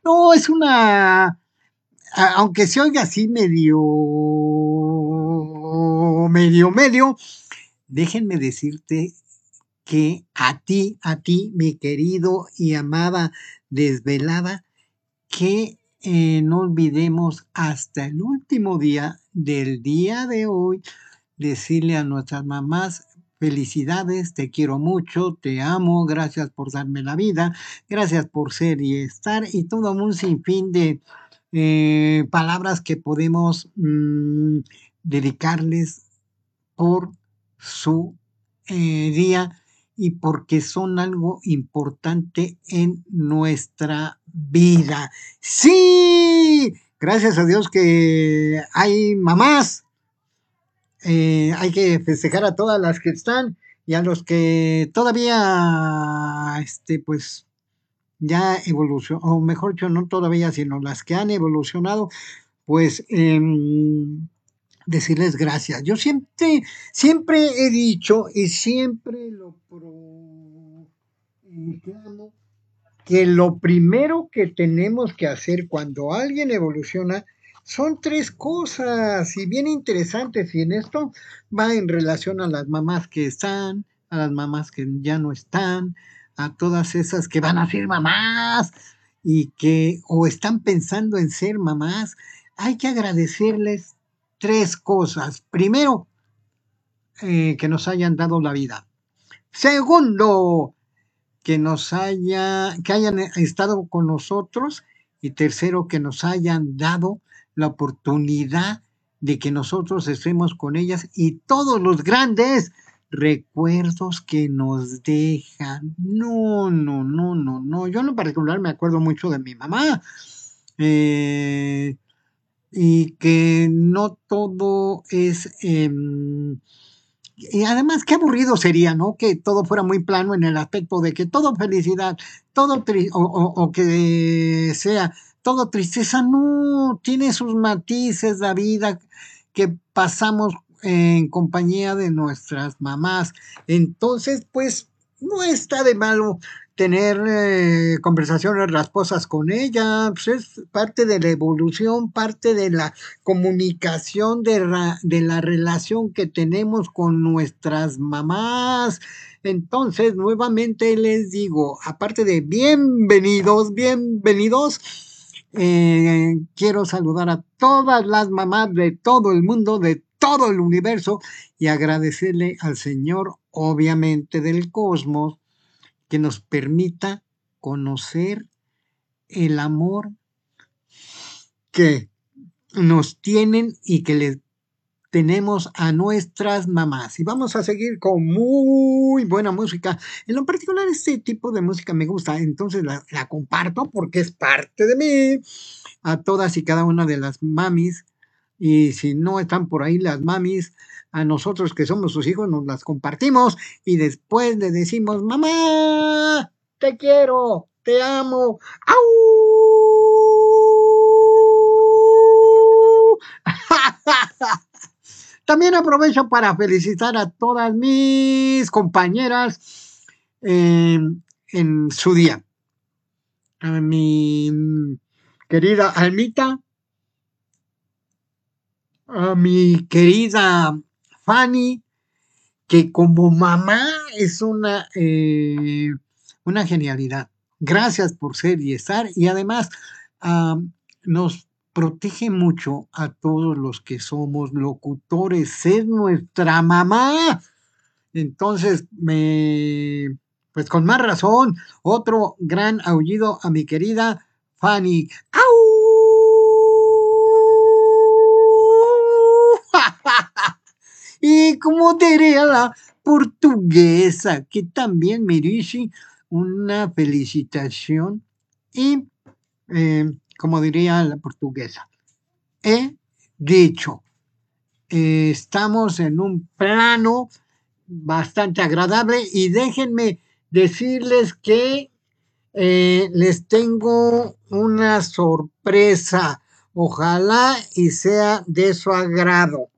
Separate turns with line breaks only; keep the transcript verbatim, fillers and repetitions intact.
No, es una, a- aunque se oiga así medio, medio, medio, déjenme decirte que a ti, a ti, mi querido y amada desvelada, que eh, no olvidemos hasta el último día del día de hoy decirle a nuestras mamás: felicidades, te quiero mucho, te amo, gracias por darme la vida, gracias por ser y estar, y todo un sinfín de eh, palabras que podemos mm, dedicarles por su eh, día y porque son algo importante en nuestra vida. Sí, gracias a Dios que hay mamás. Eh, hay que festejar a todas las que están y a los que todavía, este, pues, ya evolucionó, o mejor dicho, no todavía, sino las que han evolucionado, pues, eh, decirles gracias. Yo siempre, siempre he dicho y siempre lo proclamo que lo primero que tenemos que hacer cuando alguien evoluciona son tres cosas y bien interesantes, y en esto va en relación a las mamás que están, a las mamás que ya no están, a todas esas que van a ser mamás y que o están pensando en ser mamás. Hay que agradecerles tres cosas. Primero, eh, que nos hayan dado la vida. Segundo, que nos haya, que hayan estado con nosotros. Y tercero, que nos hayan dado la oportunidad de que nosotros estemos con ellas y todos los grandes recuerdos que nos dejan. No, no, no, no, no. Yo en lo particular me acuerdo mucho de mi mamá. Eh, y que no todo es... Eh, y además, qué aburrido sería, ¿no? Que todo fuera muy plano en el aspecto de que todo felicidad, todo tri o, o, o que sea todo tristeza. No, tiene sus matices la vida que pasamos en compañía de nuestras mamás. Entonces, pues, no está de malo tener eh, conversaciones rasposas con ella, pues es parte de la evolución, parte de la comunicación, de, ra, de la relación que tenemos con nuestras mamás. Entonces, nuevamente les digo, aparte de bienvenidos, bienvenidos, eh, quiero saludar a todas las mamás de todo el mundo, de todo el universo, y agradecerle al Señor, obviamente, del cosmos, que nos permita conocer el amor que nos tienen y que les tenemos a nuestras mamás. Y vamos a seguir con muy buena música. En lo particular, este tipo de música me gusta, entonces la, la comparto porque es parte de mí. A todas y cada una de las mamis, y si no están por ahí las mamis, a nosotros que somos sus hijos nos las compartimos y después le decimos: mamá, te quiero, te amo. ¡Au! También aprovecho para felicitar a todas mis compañeras eh, en su día. A mi querida Almita, a mi querida Fanny, que como mamá es una, eh, una genialidad. Gracias por ser y estar, y además uh, nos protege mucho a todos los que somos locutores, es nuestra mamá. Entonces, me, pues con más razón, otro gran aullido a mi querida Fanny. ¡Au! Y como diría la portuguesa, que también merece una felicitación. Y, eh, como diría la portuguesa, he dicho, eh, estamos en un plano bastante agradable y déjenme decirles que eh, les tengo una sorpresa. Ojalá y sea de su agrado.